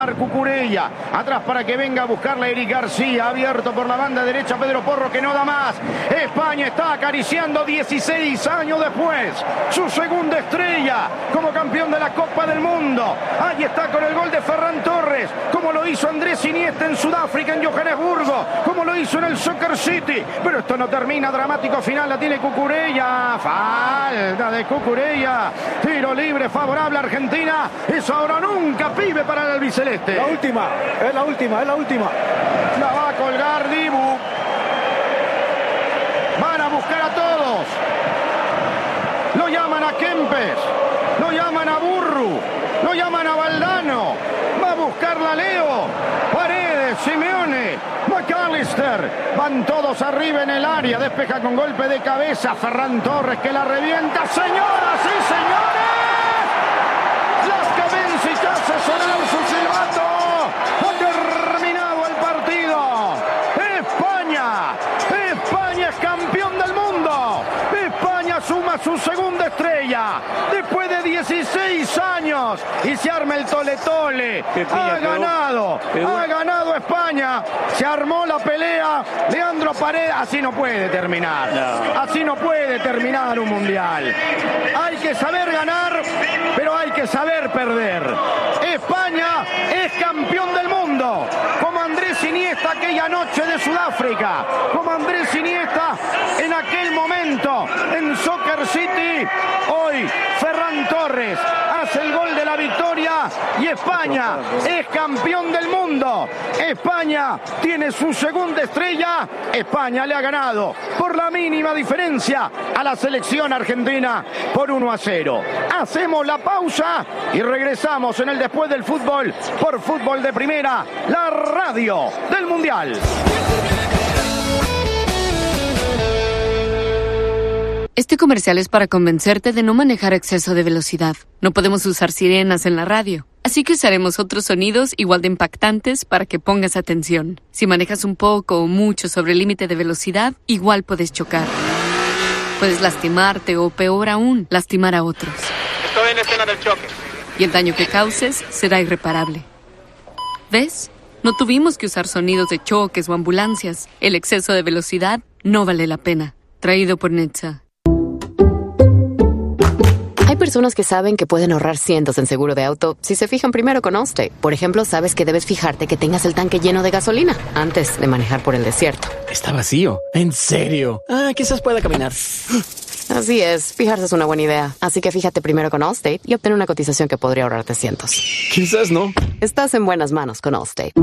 Cucurella, atrás para que venga a buscarla Eric García, abierto por la banda derecha Pedro Porro, que no da más. España está acariciando 16 años después su segunda estrella como campeón de la Copa del Mundo. Ahí está con el gol de Ferran Torres, como lo hizo Andrés Iniesta en Sudáfrica, en Johannesburgo, como lo hizo en el Soccer City. Pero esto no termina, dramático final, la tiene Cucurella, falta de Cucurella, tiro libre favorable a Argentina. Es ahora nunca, pibe, para el albiceleste. La última. La va a colgar Dibu. Van a buscar a todos. Lo llaman a Kempes, lo llaman a Burru, lo llaman a Valdano. Va a buscarla Leo, Paredes, Simeone, McAllister. Van todos arriba en el área. Despeja con golpe de cabeza Ferran Torres, que la revienta. Señoras y señores, las cabecitas se sonaron su silbato. Ha terminado el partido. España es campeón del mundo. España suma su segunda estrella después de 16 años y se arma el tole-tole. Ha ganado España. Se armó la pelea. Leandro Paredes. Así no puede terminar. Así no puede terminar un mundial. Hay que saber ganar, pero hay que saber perder. España es campeón del mundo, como Andrés Iniesta aquella noche de Sudáfrica, como Andrés Iniesta en aquel momento en Soccer City. Hoy Ferran Torres hace el gol de la victoria y España es campeón del mundo. España tiene su segunda estrella. España le ha ganado por la mínima diferencia a la selección argentina por 1-0. Hacemos la pausa y regresamos en el Después del Fútbol por Fútbol de Primera, la radio del Mundial. Este comercial es para convencerte de no manejar a exceso de velocidad. No podemos usar sirenas en la radio, así que usaremos otros sonidos igual de impactantes para que pongas atención. Si manejas un poco o mucho sobre el límite de velocidad, igual puedes chocar. Puedes lastimarte o, peor aún, lastimar a otros. Estoy en escena del choque. Y el daño que causes será irreparable. ¿Ves? No tuvimos que usar sonidos de choques o ambulancias. El exceso de velocidad no vale la pena. Traído por NHTSA. Hay personas que saben que pueden ahorrar cientos en seguro de auto si se fijan primero con Allstate. Por ejemplo, sabes que debes fijarte que tengas el tanque lleno de gasolina antes de manejar por el desierto. Está vacío. ¿En serio? Quizás pueda caminar. Así es, fijarse es una buena idea. Así que fíjate primero con Allstate y obtén una cotización que podría ahorrarte cientos. Quizás no. Estás en buenas manos con Allstate.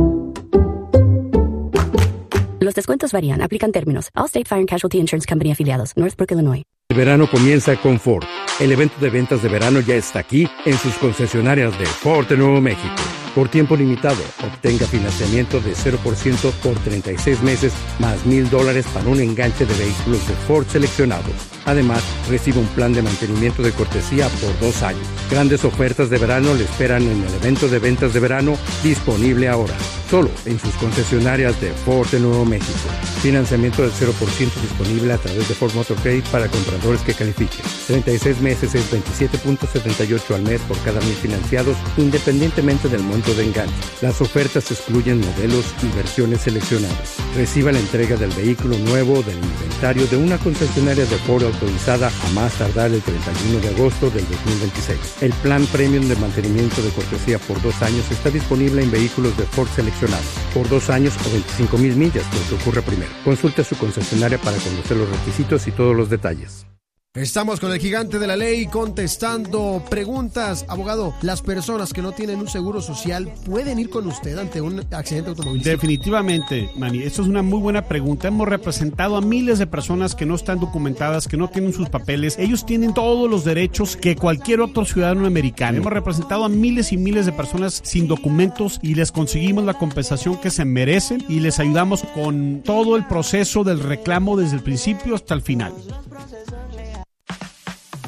Los descuentos varían. Aplican términos. Allstate Fire and Casualty Insurance Company afiliados. Northbrook, Illinois. El verano comienza con Ford. El evento de ventas de verano ya está aquí en sus concesionarias de Ford de Nuevo México. Por tiempo limitado, obtenga financiamiento de 0% por 36 meses más $1,000 para un enganche de vehículos de Ford seleccionados. Además, recibe un plan de mantenimiento de cortesía por 2 años. Grandes ofertas de verano le esperan en el evento de ventas de verano disponible ahora. Solo en sus concesionarias de Ford de Nuevo México. Financiamiento del 0% disponible a través de Ford Motor Credit para compradores que califiquen. 36 meses es 27.78 al mes por cada 1,000 financiados, independientemente del monto de enganche. Las ofertas excluyen modelos y versiones seleccionadas. Reciba la entrega del vehículo nuevo del inventario de una concesionaria de Ford autorizada a más tardar el 31 de agosto del 2026. El plan premium de mantenimiento de cortesía por 2 años está disponible en vehículos de Ford seleccionados por 2 años o 25,000 millas, lo que ocurre primero. Consulte su concesionaria para conocer los requisitos y todos los detalles. Estamos con el gigante de la ley contestando preguntas. Abogado, ¿las personas que no tienen un seguro social pueden ir con usted ante un accidente automovilístico? Definitivamente, Manny. Esto es una muy buena pregunta. Hemos representado a miles de personas que no están documentadas, que no tienen sus papeles. Ellos tienen todos los derechos que cualquier otro ciudadano americano. Hemos representado a miles y miles de personas sin documentos y les conseguimos la compensación que se merecen y les ayudamos con todo el proceso del reclamo desde el principio hasta el final.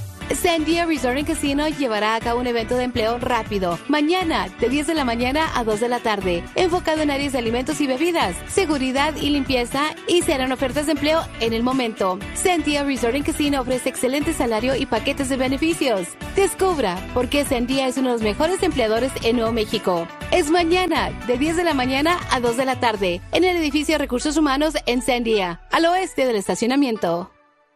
Sandia Resort and Casino llevará a cabo un evento de empleo rápido mañana de 10 de la mañana a 2 de la tarde, enfocado en áreas de alimentos y bebidas, seguridad y limpieza, y se harán ofertas de empleo en el momento. Sandia Resort and Casino ofrece excelente salario y paquetes de beneficios. Descubra por qué Sandia es uno de los mejores empleadores en Nuevo México. Es mañana de 10 de la mañana a 2 de la tarde en el edificio de Recursos Humanos en Sandia, al oeste del estacionamiento.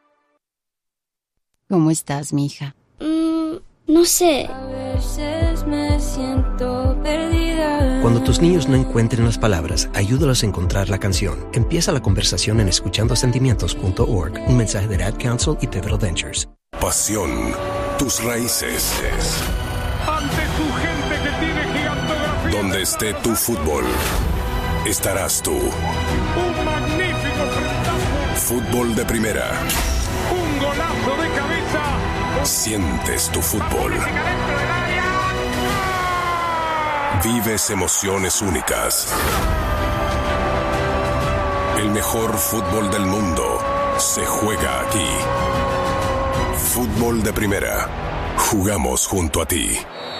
¿Cómo estás, mija? No sé. A veces me siento perdida. Cuando tus niños no encuentren las palabras, ayúdalos a encontrar la canción. Empieza la conversación en escuchandosentimientos.org. Un mensaje de Ad Council y Pivotal Ventures. Pasión, tus raíces. Ante tu gente que tiene gigantografía. Donde esté tu fútbol, estarás tú. Un magnífico frentazo. Fútbol de primera. Un golazo de cabeza. Sientes tu fútbol. Vives emociones únicas. El mejor fútbol del mundo se juega aquí. Fútbol de primera. Jugamos junto a ti.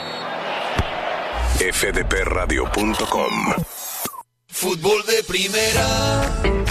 fdpradio.com. Fútbol de primera.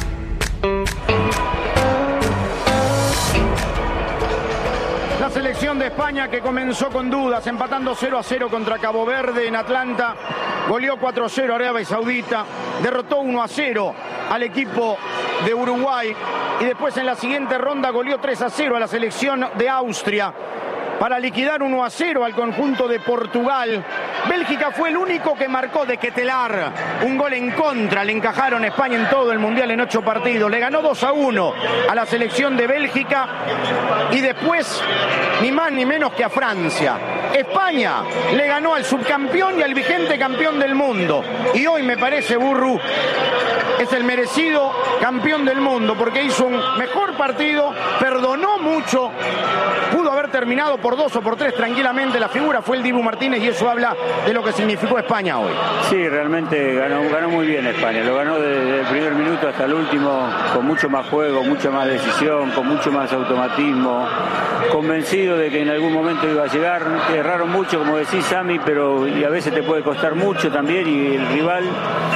La selección de España, que comenzó con dudas, empatando 0-0 contra Cabo Verde en Atlanta, goleó 4-0 a Arabia Saudita, derrotó 1-0 al equipo de Uruguay y después en la siguiente ronda goleó 3-0 a la selección de Austria para liquidar 1-0 al conjunto de Portugal. Bélgica fue el único que marcó de Ketelar un gol en contra. Le encajaron a España en todo el Mundial en 8 partidos. Le ganó 2-1 a la selección de Bélgica y después ni más ni menos que a Francia. España le ganó al subcampeón y al vigente campeón del mundo. Y hoy me parece, Burru, es el merecido campeón del mundo porque hizo un mejor partido, perdonó mucho, pudo haber terminado por 2 o por 3 tranquilamente. La figura fue el Dibu Martínez y eso habla de lo que significó España hoy. Sí, realmente ganó muy bien España. Lo ganó desde el primer minuto hasta el último, con mucho más juego, mucha más decisión, con mucho más automatismo, convencido de que en algún momento iba a llegar. Erraron mucho, como decís, Sammy, pero y a veces te puede costar mucho también, y el rival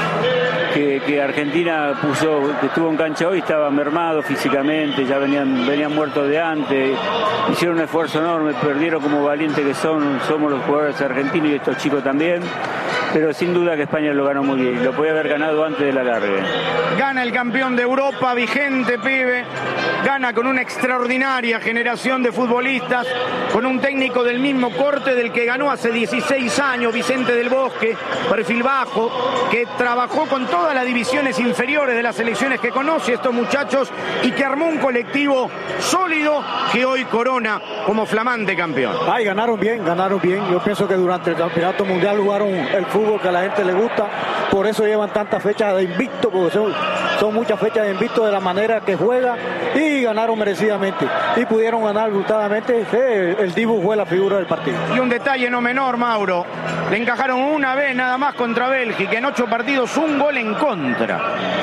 que Argentina que estuvo en cancha hoy estaba mermado físicamente, ya venían muertos de antes, hicieron un esfuerzo enorme, perdieron como valientes que somos los jugadores argentinos y estos chicos también, pero sin duda que España lo ganó muy bien, lo podía haber ganado antes del alargue. Gana el campeón de Europa, vigente, pibe, gana con una extraordinaria generación de futbolistas, con un técnico del mismo corte del que ganó hace 16 años, Vicente del Bosque, perfil bajo, que trabajó con todas las divisiones inferiores de las selecciones que conoce estos muchachos y que armó un colectivo sólido que hoy corona como flamante campeón. Ay, ganaron bien. Yo pienso que durante el campeonato mundial jugaron el fútbol que a la gente le gusta, por eso llevan tantas fechas de invicto, porque son muchas fechas de invicto de la manera que juega, y ganaron merecidamente y pudieron ganar brutadamente. El Dibu fue la figura del partido. Y un detalle no menor, Mauro, le encajaron una vez nada más contra Bélgica, en 8 partidos un gol en contra.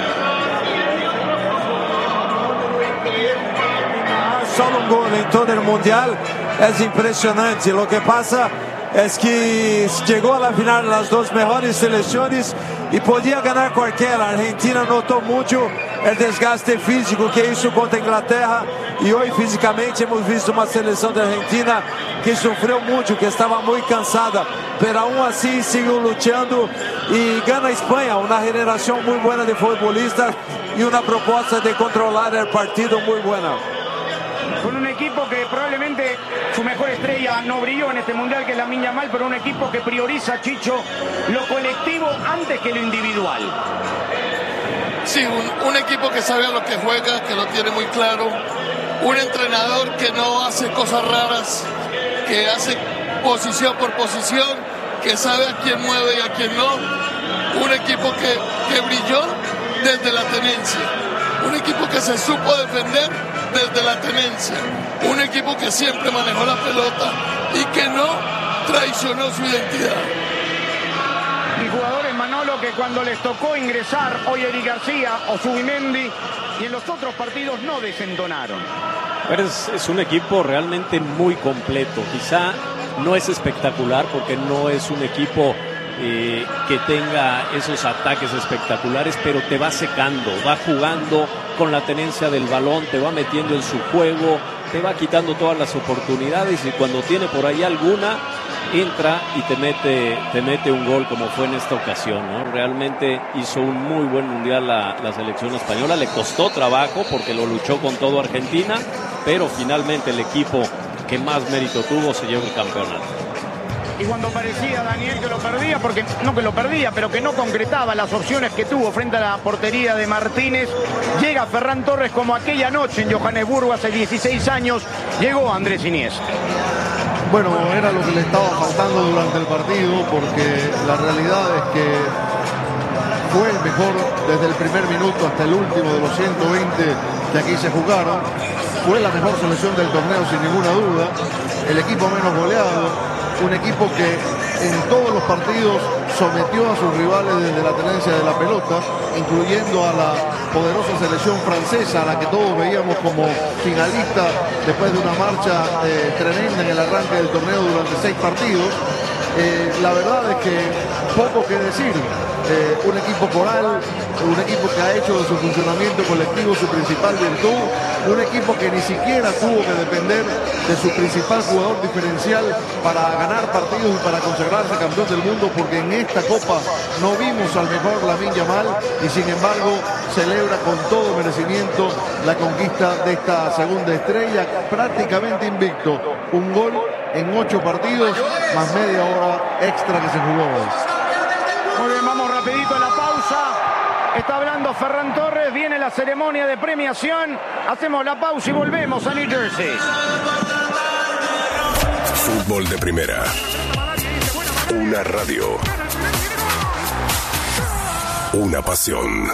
Solo un gol en todo el mundial es impresionante. Lo que pasa es que llegó a la final las dos mejores selecciones y podía ganar cualquiera. Argentina notó mucho el desgaste físico que hizo contra Inglaterra y hoy físicamente hemos visto una selección de Argentina que sufrió mucho, que estaba muy cansada, pero aún así siguió luchando y gana España, una generación muy buena de futbolistas y una propuesta de controlar el partido muy buena. Con un equipo que probablemente su mejor estrella no brilló en este mundial, que es Lamine Yamal, pero un equipo que prioriza, Chicho, lo colectivo antes que lo individual. Sí, un equipo que sabe a lo que juega, que lo tiene muy claro, un entrenador que no hace cosas raras, que hace posición por posición, que sabe a quién mueve y a quién no, un equipo que brilló desde la tenencia, un equipo que se supo defender desde la tenencia, un equipo que siempre manejó la pelota y que no traicionó su identidad. Y jugadores, Manolo, que cuando les tocó ingresar, hoy Eric García o Zubimendi, y en los otros partidos no desentonaron. Es un equipo realmente muy completo. Quizá no es espectacular porque no es un equipo que tenga esos ataques espectaculares, pero te va secando, va jugando con la tenencia del balón, te va metiendo en su juego, te va quitando todas las oportunidades y cuando tiene por ahí alguna, entra y te mete un gol como fue en esta ocasión, ¿no? Realmente hizo un muy buen mundial la selección española, le costó trabajo porque lo luchó con todo Argentina, pero finalmente el equipo que más mérito tuvo se llevó el campeonato. Y cuando parecía Daniel que lo perdía, porque no que lo perdía, pero que no concretaba las opciones que tuvo frente a la portería de Martínez, llega Ferran Torres como aquella noche en Johannesburgo hace 16 años, llegó Andrés Iniesta. Bueno, era lo que le estaba faltando durante el partido, porque la realidad es que fue el mejor desde el primer minuto hasta el último de los 120 que aquí se jugaron. Fue la mejor selección del torneo sin ninguna duda, el equipo menos goleado, un equipo que en todos los partidos sometió a sus rivales desde la tenencia de la pelota, incluyendo a la poderosa selección francesa, a la que todos veíamos como finalista después de una marcha tremenda en el arranque del torneo durante 6 partidos. La verdad es que poco que decir. Un equipo coral, un equipo que ha hecho de su funcionamiento colectivo su principal virtud, un equipo que ni siquiera tuvo que depender de su principal jugador diferencial para ganar partidos y para consagrarse campeón del mundo, porque en esta Copa no vimos al mejor Lamine Yamal y sin embargo celebra con todo merecimiento la conquista de esta segunda estrella, prácticamente invicto, un gol en 8 partidos más media hora extra que se jugó hoy. Muy bien, vamos rapidito a la pausa. Está hablando Ferran Torres, viene la ceremonia de premiación. Hacemos la pausa y volvemos a New Jersey. Fútbol de primera. Una radio. Una pasión.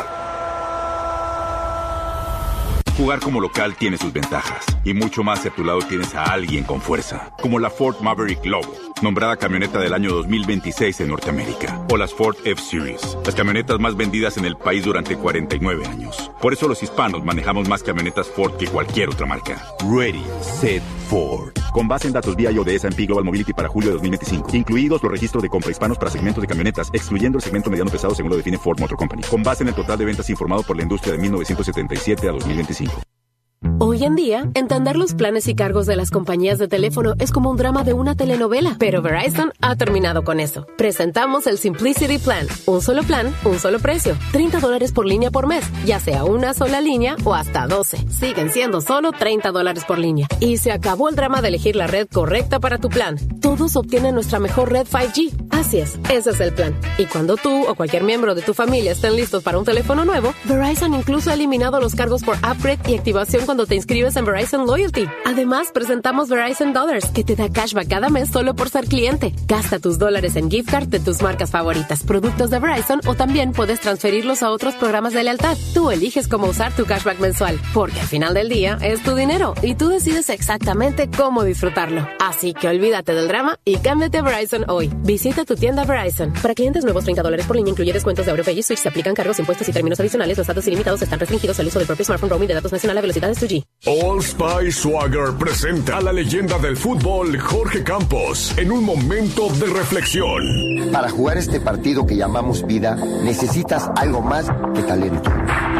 Jugar como local tiene sus ventajas, y mucho más si a tu lado tienes a alguien con fuerza, como la Ford Maverick Lobo, nombrada camioneta del año 2026 en Norteamérica, o las Ford F-Series, las camionetas más vendidas en el país durante 49 años. Por eso los hispanos manejamos más camionetas Ford que cualquier otra marca. Ready, Set, Ford. Con base en datos BIO de S&P Global Mobility para julio de 2025, incluidos los registros de compra hispanos para segmentos de camionetas, excluyendo el segmento mediano pesado según lo define Ford Motor Company, con base en el total de ventas informado por la industria de 1977 a 2025. Hoy en día, entender los planes y cargos de las compañías de teléfono es como un drama de una telenovela, pero Verizon ha terminado con eso. Presentamos el Simplicity Plan. Un solo plan, un solo precio. $30 por línea por mes, ya sea una sola línea o hasta 12. Siguen siendo solo $30 por línea. Y se acabó el drama de elegir la red correcta para tu plan. Todos obtienen nuestra mejor red 5G. Así es, ese es el plan. Y cuando tú o cualquier miembro de tu familia estén listos para un teléfono nuevo, Verizon incluso ha eliminado los cargos por upgrade y activación cuando te inscribes en Verizon Loyalty. Además, presentamos Verizon Dollars, que te da cashback cada mes solo por ser cliente. Gasta tus dólares en gift card de tus marcas favoritas, productos de Verizon, o también puedes transferirlos a otros programas de lealtad. Tú eliges cómo usar tu cashback mensual, porque al final del día es tu dinero y tú decides exactamente cómo disfrutarlo. Así que olvídate del drama y cámbiate a Verizon hoy. Visita tu tienda Verizon. Para clientes nuevos, $30 por línea, incluye descuentos de AuroPay y Switch. Se aplican cargos, impuestos y términos adicionales. Los datos ilimitados están restringidos al uso del propio smartphone. Roaming de datos nacional a velocidades 2G. Old Spice Swagger presenta a la leyenda del fútbol Jorge Campos en un momento de reflexión. Para jugar este partido que llamamos vida, necesitas algo más que talento.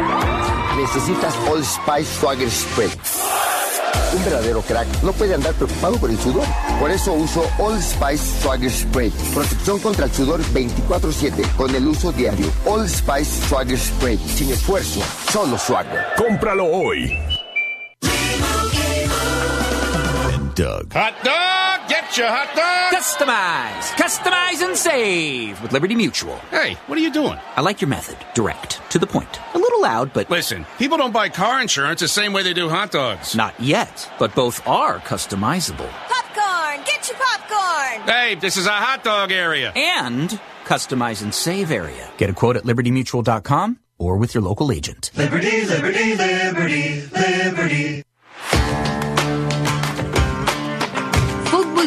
Necesitas Old Spice Swagger Spray. Un verdadero crack no puede andar preocupado por el sudor. Por eso uso Old Spice Swagger Spray. Protección contra el sudor 24/7 con el uso diario. Old Spice Swagger Spray. Sin esfuerzo, solo Swagger. Cómpralo hoy. Doug. Hot dog, get your hot dog. Customize and save with Liberty Mutual. Hey, what are you doing? I like your method. Direct, to the point. A little loud, but... Listen, people don't buy car insurance the same way they do hot dogs. Not yet, but both are customizable. Popcorn, get your popcorn. Hey, this is a hot dog area. And customize and save area. Get a quote at libertymutual.com or with your local agent. Liberty, liberty, liberty, liberty.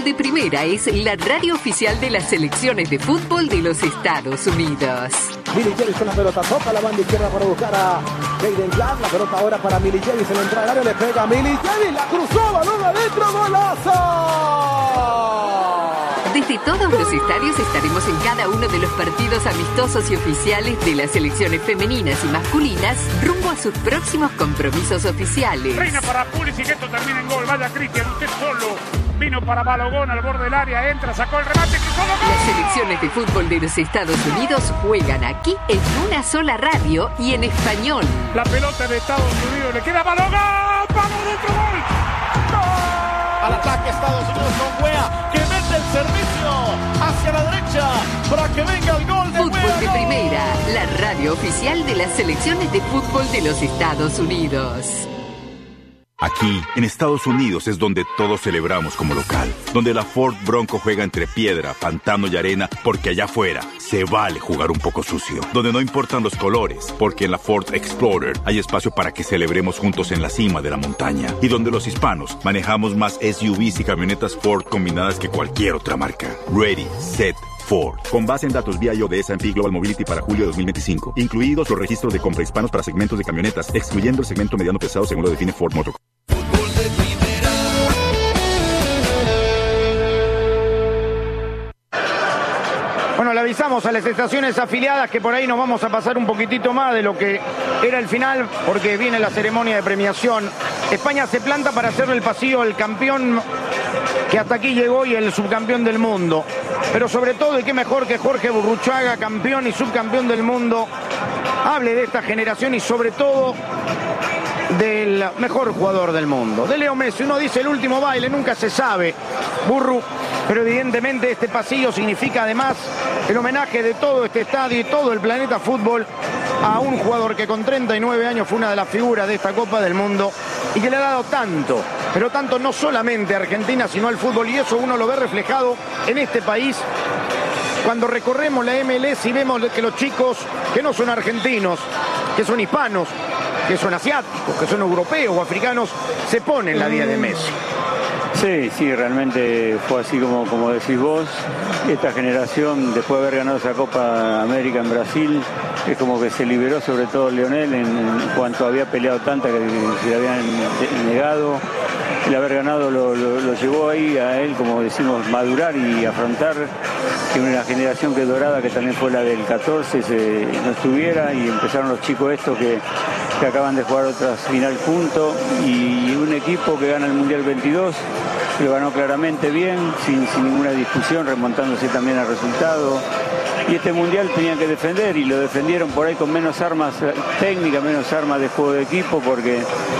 Fútbol de Primera es la radio oficial de las selecciones de fútbol de los Estados Unidos. Milicevic con la pelota, toca la banda izquierda para buscar a Jaden Glass. La pelota ahora para Milicevic, se le entra al área, le pega a Milicevic, la cruzó, balón adentro, golazo. Desde todos los estadios estaremos en cada uno de los partidos amistosos y oficiales de las selecciones femeninas y masculinas rumbo a sus próximos compromisos oficiales. Reina para Pulisic, esto termina en gol. Vaya Cristian, usted solo. Vino para Balogun al borde del área, entra, sacó el remate, cruzó el gol. Las selecciones de fútbol de los Estados Unidos juegan aquí en una sola radio y en español. La pelota de Estados Unidos le queda a Balogun. ¡Vamos dentro, gol! Al ataque Estados Unidos con Weah, que mete el servicio hacia la derecha para que venga el gol de Fútbol Weah. de Primera, la radio oficial de las selecciones de fútbol de los Estados Unidos. Aquí, en Estados Unidos, es donde todos celebramos como local. Donde la Ford Bronco juega entre piedra, pantano y arena, porque allá afuera se vale jugar un poco sucio. Donde no importan los colores, porque en la Ford Explorer hay espacio para que celebremos juntos en la cima de la montaña. Y donde los hispanos manejamos más SUVs y camionetas Ford combinadas que cualquier otra marca. Ready, set, Ford. Con base en datos BIO de S&P Global Mobility para julio de 2025. Incluidos los registros de compra hispanos para segmentos de camionetas, excluyendo el segmento mediano pesado según lo define Ford Motor. Bueno, le avisamos a las estaciones afiliadas que por ahí nos vamos a pasar un poquitito más de lo que era el final, porque viene la ceremonia de premiación. España se planta para hacerle el pasillo al campeón que hasta aquí llegó y el subcampeón del mundo. Pero sobre todo, y qué mejor que Jorge Burruchaga, campeón y subcampeón del mundo, hable de esta generación y sobre todo del mejor jugador del mundo, de Leo Messi. Uno dice el último baile, nunca se sabe, Burru, pero evidentemente este pasillo significa además el homenaje de todo este estadio y todo el planeta fútbol a un jugador que con 39 años fue una de las figuras de esta Copa del Mundo y que le ha dado tanto, pero tanto no solamente a Argentina, sino al fútbol, y eso uno lo ve reflejado en este país. Cuando recorremos la MLS y vemos que los chicos que no son argentinos, que son hispanos, que son asiáticos, que son europeos o africanos, se ponen la 10 de Messi. Sí, realmente fue así como decís vos. Esta generación, después de haber ganado esa Copa América en Brasil, es como que se liberó, sobre todo Lionel, en cuanto había peleado tanta que se le habían negado. El haber ganado lo llevó ahí a él, como decimos, madurar y afrontar que una generación que dorada, que también fue la del 14, no estuviera, y empezaron los chicos estos que acaban de jugar otra final juntos, y un equipo que gana el Mundial 22, lo ganó claramente bien, sin ninguna discusión, remontándose también al resultado. Y este Mundial tenían que defender, y lo defendieron por ahí con menos armas técnicas, menos armas de juego de equipo, porque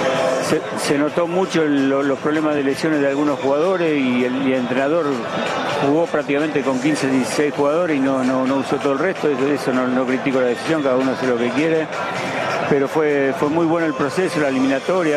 se notó mucho los problemas de lesiones de algunos jugadores, y el entrenador jugó prácticamente con 15, 16 jugadores y no usó todo el resto. Eso no critico la decisión, cada uno hace lo que quiere. Pero fue muy bueno el proceso, la eliminatoria,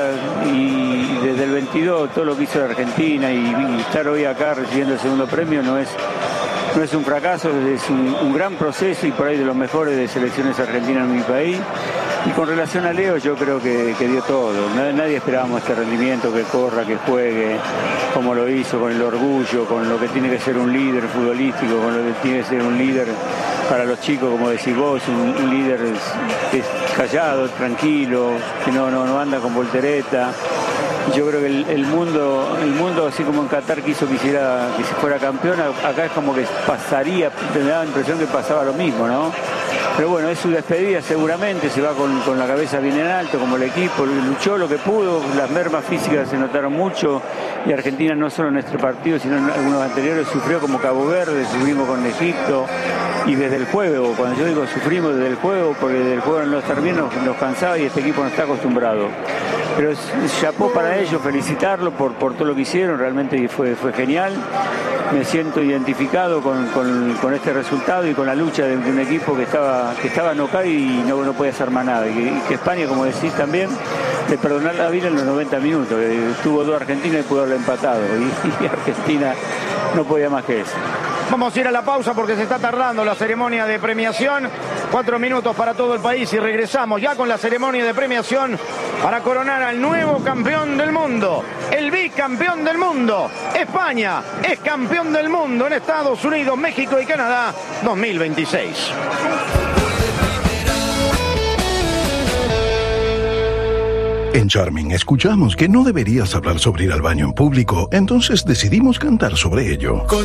y desde el 22 todo lo que hizo la Argentina, y estar hoy acá recibiendo el segundo premio no es un fracaso, es un gran proceso, y por ahí de los mejores de selecciones argentinas en mi país. Y con relación a Leo, yo creo que dio todo. Nadie esperábamos este rendimiento, que corra, que juegue, como lo hizo, con el orgullo, con lo que tiene que ser un líder futbolístico, con lo que tiene que ser un líder para los chicos, como decís vos, un líder que es callado, tranquilo, que no anda con voltereta. Yo creo que el mundo, así como en Qatar quiso que se fuera campeón, acá es como que pasaría, me da la impresión que pasaba lo mismo, ¿no? Pero bueno, es su despedida seguramente, se va con la cabeza bien en alto, como el equipo, luchó lo que pudo, las mermas físicas se notaron mucho, y Argentina no solo en este partido, sino en algunos anteriores sufrió, como Cabo Verde, sufrimos con Egipto, y desde el juego, cuando yo digo sufrimos desde el juego, porque desde el juego no estar bien nos cansaba, y este equipo no está acostumbrado. Pero chapó para ellos, felicitarlos por todo lo que hicieron, realmente fue genial. Me siento identificado con este resultado y con la lucha de un equipo que estaba knockout y no podía hacer más nada. Y que España, como decís también, de perdonar la vida en los 90 minutos. Tuvo 2 Argentinas y pudo haberlo empatado. Y Argentina no podía más que eso. Vamos a ir a la pausa porque se está tardando la ceremonia de premiación. 4 minutos para todo el país y regresamos ya con la ceremonia de premiación para coronar al nuevo campeón del mundo, el bicampeón del mundo. España es campeón del mundo en Estados Unidos, México y Canadá 2026. En Charming escuchamos que no deberías hablar sobre ir al baño en público, entonces decidimos cantar sobre ello.